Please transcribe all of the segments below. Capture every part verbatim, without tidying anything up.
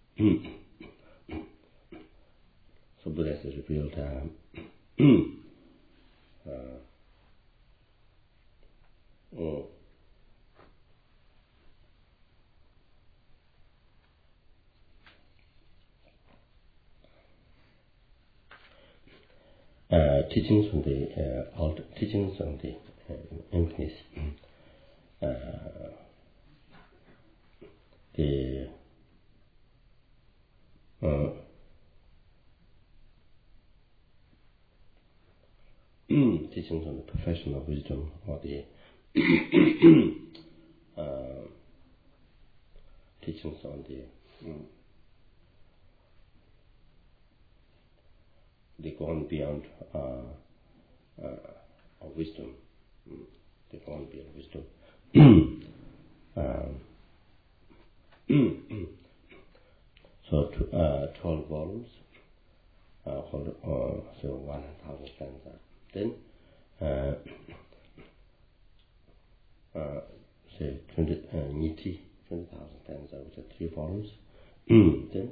So Buddha is revealed uh, uh, mm, uh, teachings on the uh, old teachings on the uh, emptiness. Uh, the uh, teachings on the perfection of wisdom, or the uh, teachings on the mm, the going beyond uh, uh, of wisdom, mm, the going beyond wisdom. um, so to, uh, twelve volumes, uh, hold, uh, so one thousand stanza. Then uh, uh, say twenty uh, niti twenty thousand stanza, which are three volumes. Then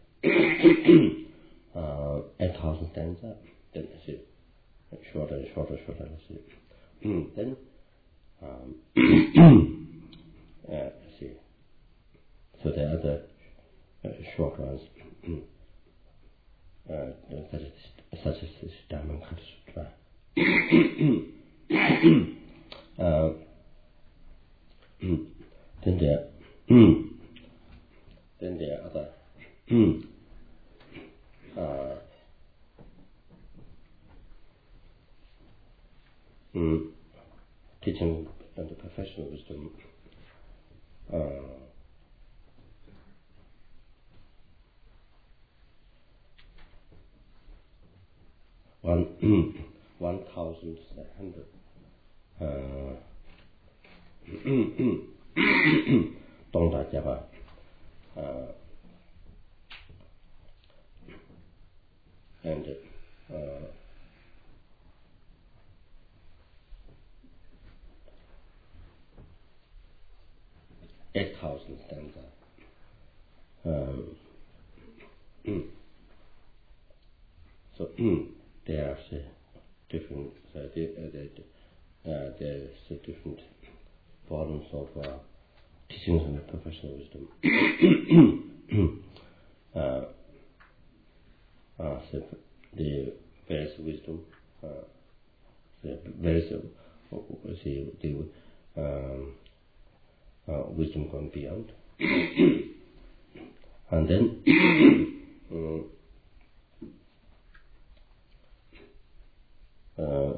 uh, eight thousand stanza. Then I say shorter, shorter, shorter. I say. Then um, uh, see. So the other uh, short ones, uh, such as such as this Diamond Cut Sutra. uh, then there, then there are other uh, mm, teaching on the professional wisdom. Uh, one one thousand hundred uh, Dong Da Java uh, and uh, eight thousand stanza. Um, so there are different uh, the, uh, the, uh, there's different volumes of uh, teachings on the professional wisdom. uh, uh, so the various wisdom, uh, the various uh, the, the um, uh, wisdom gone beyond, and then. um, Uh,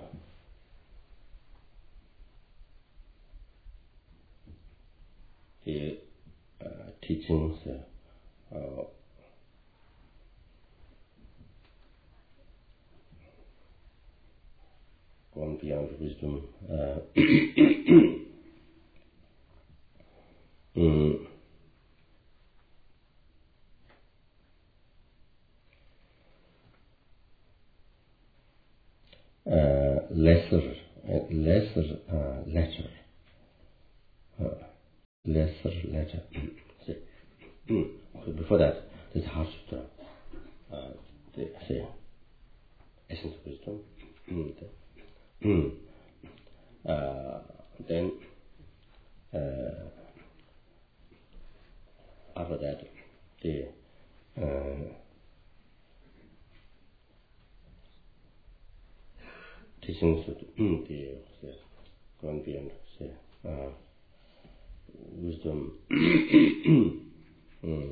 the uh, teachings uh, uh, gone beyond wisdom. Uh, mm, uh, lesser, uh, lesser uh, letter, uh, lesser letter. See, so before that, there's Heart Sutra. Uh, the, say, essence of wisdom. Mm, the, mm. Uh, then uh, after that, the uh, teachings of mm, the, the gone beyond say, uh, wisdom. mm.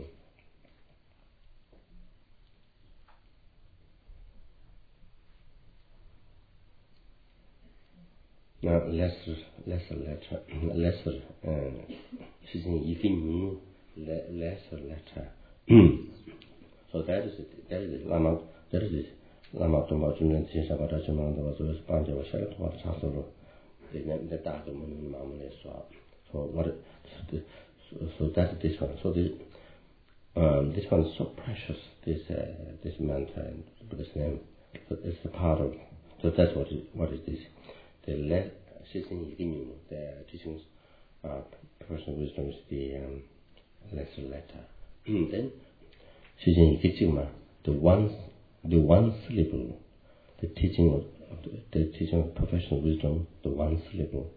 Now, lesser, lesser letter, lesser, she's in Yifin, lesser letter. So that is it, that is it, Lama, that is it. Lama Tumba Junan Tishabata Jaman was always Panja was shut what Hasoro, the Datum Mamma swap. So what, so, so that's this one. So the, um, this one is so precious, this, uh, this mantra and Buddha's name. So it's a part of, so that's what is, what is this. The le- the teachings of personal wisdom is the um, lesser letter. Then 시즌 있겠지만 the one the one syllable, the teaching of the, the teaching of professional wisdom, the one syllable.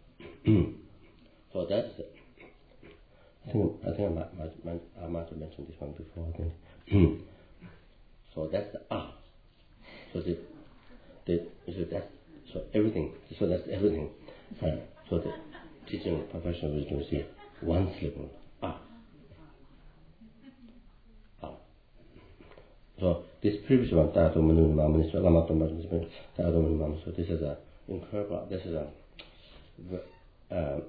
So that's I think I think I might, might, might I might have mentioned this one before. I think. So that's the ah. So the the so that's so everything. So that's everything. Uh, so the teaching of professional wisdom is one syllable. Ah. Ah. So this previous one, Tato Manu Maman, so Lamato Maman, Tato Manu. So this is a incredible. This is a. Uh,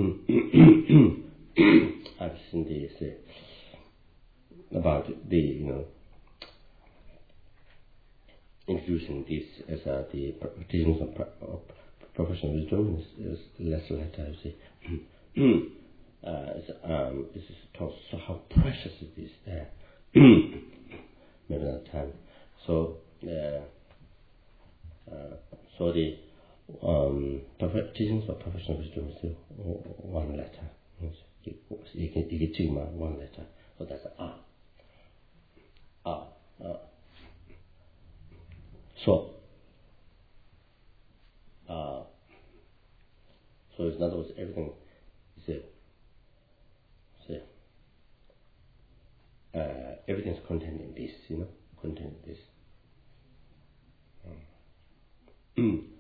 I've seen this uh, about the you know introducing this as uh, the teachings of, of professional wisdom is, is less like I say. uh, it's, um, it's taught so how precious it is there. Maybe that time. So uh, uh, so the um, teachings of professional wisdom is one letter. 이게 지금 one letter. So that's ah. Ah. Uh, so uh, so in other words, everything is a, uh, everything's contained in this, you know, contained in this. Um.